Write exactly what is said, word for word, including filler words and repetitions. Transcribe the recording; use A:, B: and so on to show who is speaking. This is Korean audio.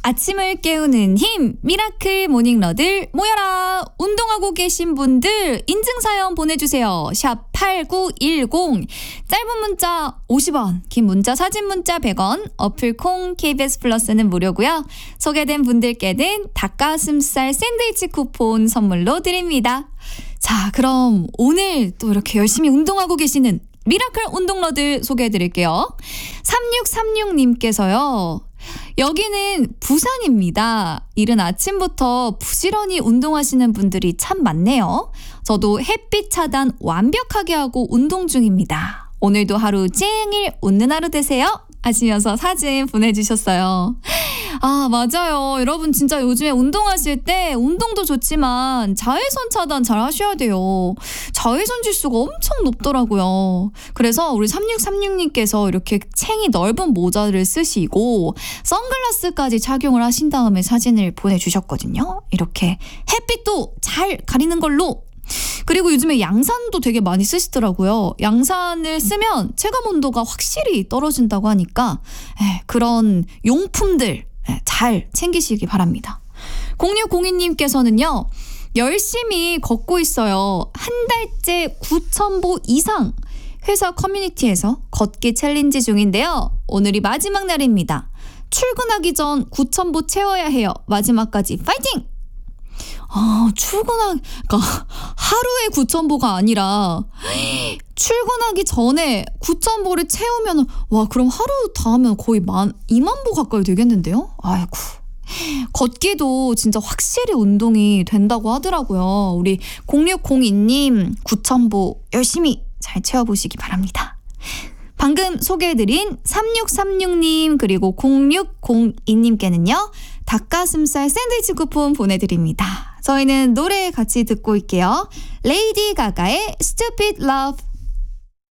A: 아침을 깨우는 힘 미라클 모닝러들 모여라. 운동하고 계신 분들 인증사연 보내주세요. 샵 팔구일공 짧은 문자 오십 원 긴 문자 사진 문자 백 원 어플 콩 케이비에스 플러스는 무료고요. 소개된 분들께는 닭가슴살 샌드위치 쿠폰 선물로 드립니다. 자, 그럼 오늘 또 이렇게 열심히 운동하고 계시는 미라클 운동러들 소개해드릴게요. 삼육삼육님께서요. 여기는 부산입니다. 이른 아침부터 부지런히 운동하시는 분들이 참 많네요. 저도 햇빛 차단 완벽하게 하고 운동 중입니다. 오늘도 하루 종일 웃는 하루 되세요. 하시면서 사진 보내주셨어요. 아, 맞아요. 여러분 진짜 요즘에 운동하실 때 운동도 좋지만 자외선 차단 잘 하셔야 돼요. 자외선 지수가 엄청 높더라고요. 그래서 우리 삼육삼육님께서 이렇게 챙이 넓은 모자를 쓰시고 선글라스까지 착용을 하신 다음에 사진을 보내주셨거든요. 이렇게 햇빛도 잘 가리는 걸로. 그리고 요즘에 양산도 되게 많이 쓰시더라고요. 양산을 쓰면 체감온도가 확실히 떨어진다고 하니까 그런 용품들 잘 챙기시기 바랍니다. 공육공이님께서는요. 열심히 걷고 있어요. 한 달째 구천 보 이상 회사 커뮤니티에서 걷기 챌린지 중인데요. 오늘이 마지막 날입니다. 출근하기 전 구천 보 채워야 해요. 마지막까지 파이팅! 아, 출근하기, 그러니까 하루에 구천 보가 아니라 출근하기 전에 구천 보를 채우면, 와, 그럼 하루 다 하면 거의 만, 이만 보 가까이 되겠는데요? 아이고. 걷기도 진짜 확실히 운동이 된다고 하더라고요. 우리 공육공이님 구천 보 열심히 잘 채워보시기 바랍니다. 방금 소개해드린 삼육삼육님 그리고 공육공이님께는요. 닭가슴살 샌드위치 쿠폰 보내드립니다. 저희는 노래 같이 듣고 올게요. 레이디 가가의 Stupid Love.